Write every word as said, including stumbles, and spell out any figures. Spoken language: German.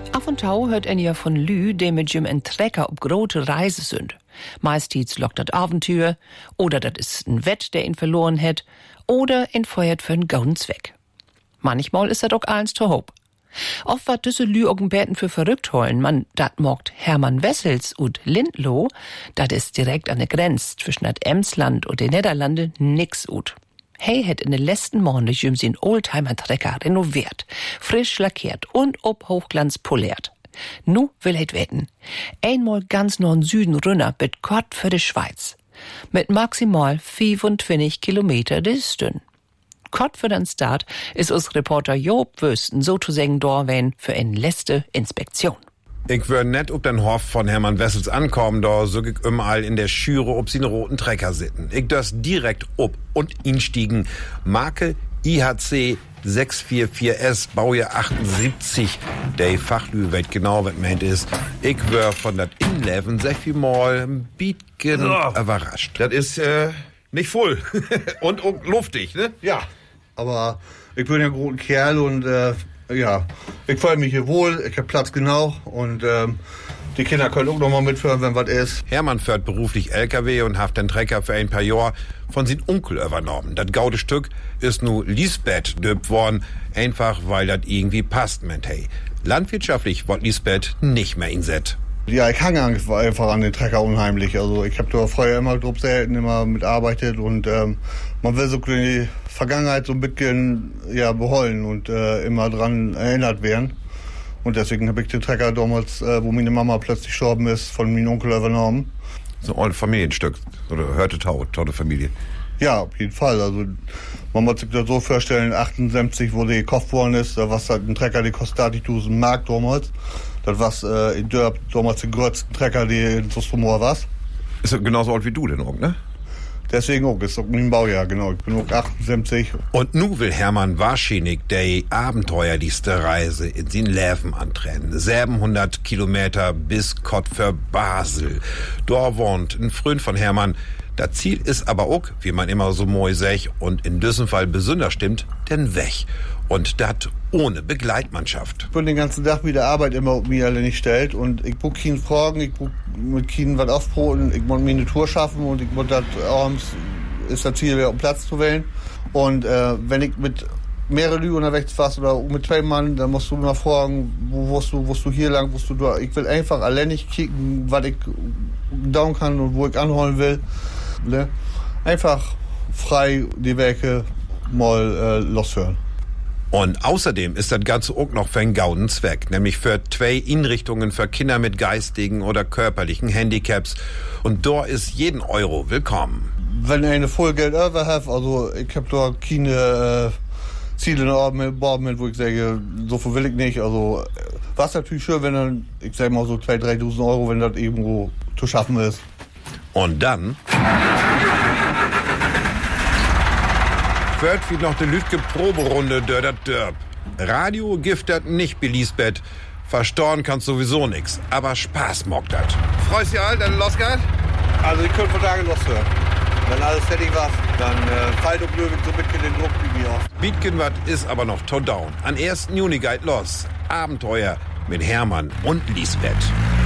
Af und tau hört en ja von Lü, die mit Jim en Trecker ob grote Reise sind. Meistens lockt dat Abenteuer, oder dat is ein Wett, der ihn verloren hat, oder ihn feuert für einen gauden Zweck. Manchmal ist dat auch eins zu hoop. Oft wat düsse Lü auch ein Bärten für verrückt holen, man dat mogt Hermann Wessels und Lindloh, dat is direkt an der Grenze zwischen dat Emsland und den Niederlande nix ut. Hey hat in den letzten Monaten Jim sin Oldtimer-Trecker renoviert, frisch lackiert und ob Hochglanz poliert. Nu will het wetten. Einmal ganz noch in Süden runter, mit Gott für die Schweiz. Mit maximal fünfundzwanzig Kilometer Distün. Gott für den Start ist uns Reporter Job Wüsten sozusagen dorwen für eine letzte Inspektion. Ich wär net ob den Hof von Hermann Wessels ankommen, da so ich überall in der Schüre ob sie einen roten Trecker sitten. Ich das direkt ob und instiegen. Marke I H C sechs vier vier S, Baujahr achtundsiebzig. Der Fachlü weiß genau, was meint ist. Ich wär von dat Inleven sehr viel mal ein bisschen oh. überrascht. Das ist äh, nicht voll und, und luftig, ne? Ja, aber ich bin ja ein großer Kerl und äh, ja, ich fühle mich hier wohl, ich hab Platz genau und ähm, die Kinder können auch noch mal mitfahren, wenn was ist. Hermann fährt beruflich L K W und haft den Trecker für ein paar Jahre von sin Onkel übernommen. Das gaude Stück ist nu Lisbeth döpt worden, einfach weil das irgendwie passt, meint hey. Landwirtschaftlich wird Lisbeth nicht mehr inset. Ja, ich hange einfach an den Trecker unheimlich. Also ich habe da vorher immer drauf selten immer mitarbeitet und ähm, man will so die Vergangenheit so ein bisschen ja, beholen und äh, immer dran erinnert werden. Und deswegen habe ich den Trecker damals, äh, wo meine Mama plötzlich gestorben ist, von meinem Onkel übernommen. So ein Familienstück, oder hörte tau, tolle Familie. Ja, auf jeden Fall. Also man muss sich das so vorstellen, achtundsiebzig, wo der gekauft worden ist, da was halt ein Trecker, die kostet achtzigtausend Mark damals. Das war äh, in Dörp damals den größten Trecker, der in Sostromor war. Ist ja genauso alt wie du denn auch, ne? Deswegen auch, ist auch ein Baujahr, genau. Ich bin auch achtundsiebzig. Und nu will Hermann wahrscheinlich der abenteuerlichste Reise in sin Leben antrennen. siebenhundert Kilometer bis Kott für Basel. Da wohnt ein Freund von Hermann. Das Ziel ist aber auch, wie man immer so moi sech und in diesem Fall besonders stimmt, den Weg. Und das ohne Begleitmannschaft. Ich bin den ganzen Tag wie der Arbeit immer auf mich alle nicht stellt und ich muss keinen fragen, ich muss mit keinen was aufbroten, ich muss mir eine Tour schaffen und ich muss das abends ist das Ziel, um Platz zu wählen. Und äh, wenn ich mit mehrere Lüge unterwegs warst oder mit zwei Mann, dann musst du immer fragen, wo wirst du, wirst du hier lang, wirst du da. Ich will einfach alleine kicken, was ich down kann und wo ich anholen will. Ne? Einfach frei die Werke mal äh, loshören. Und außerdem ist das Ganze auch noch für einen gauden Zweck, nämlich für zwei Einrichtungen für Kinder mit geistigen oder körperlichen Handicaps. Und da ist jeden Euro willkommen. Wenn ich eine Vollgeld über habe, also ich habe da keine äh, Ziele in der Arbeit, wo ich sage, so viel will ich nicht. Also was natürlich schön, wenn dann, ich sage mal so zweitausend, dreitausend Euro, wenn das irgendwo zu schaffen ist. Und dann wird wie noch die Lütke Proberunde dör dat Dörp. Radio gibt dat nicht, Lisbeth. Verstorben kannst sowieso nix. Aber Spaß mockt dat. Freust du all, dann losgeht? Also ich könnte von Tage loshören. Wenn alles fertig war, dann äh, fallt und Löwen so mitgen den Druck wie mir auf. Bietgen wat ist aber noch to down. An ersten Juni geht los. Abenteuer mit Hermann und Lisbeth.